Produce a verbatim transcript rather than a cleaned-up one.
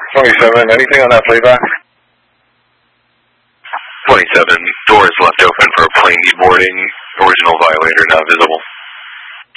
twenty-seven, anything on that playback? twenty-seven, doors left open for plane deboarding. Original violator not visible.